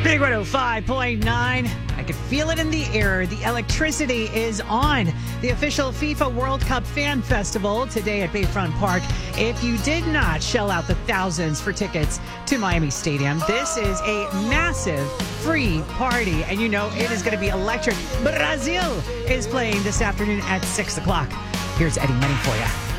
Big 105.9. I can feel it in the air. The electricity is on. The official FIFA World Cup Fan Festival today at Bayfront Park. If you did not shell out the thousands for tickets to Miami Stadium, this is a massive free party. And you know it is going to be electric. Brazil is playing this afternoon at 6 o'clock. Here's Eddie Money for you.